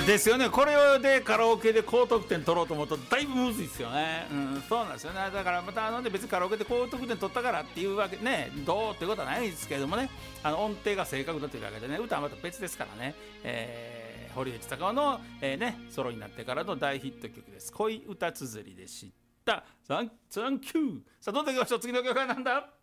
ですよね。これでカラオケで高得点取ろうと思うとだいぶむずいですよね。そうなんですよね。だからまた別にカラオケで高得点取ったからっていうわけね、どうってことはないですけれどもね、音程が正確だというだけでね、歌はまた別ですからね。堀内孝雄の、ソロになってからの大ヒット曲です。恋歌綴りでした。サンキュー。さあどんどんいきましょう。次の曲は何だ。